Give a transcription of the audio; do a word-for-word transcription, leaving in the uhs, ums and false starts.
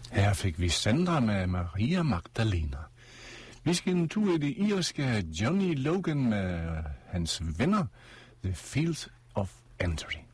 Her fik vi Sandra med Maria Magdalena. Vi skal en tur i det irske Johnny Logan med hans venner, The Field of Entry.